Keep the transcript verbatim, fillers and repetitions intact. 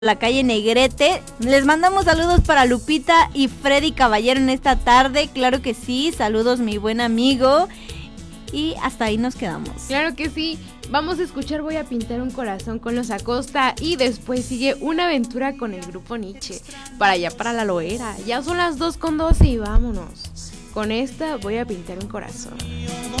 la calle Negrete. Les mandamos saludos para Lupita y Freddy Caballero en esta tarde, claro que sí, saludos mi buen amigo. Y hasta ahí nos quedamos. Claro que sí, vamos a escuchar Voy a pintar un corazón con los Acosta y después sigue Una aventura con el grupo Nietzsche, para allá para la Loera. Ya son las dos con doce y vámonos. Con esta Voy a pintar un corazón.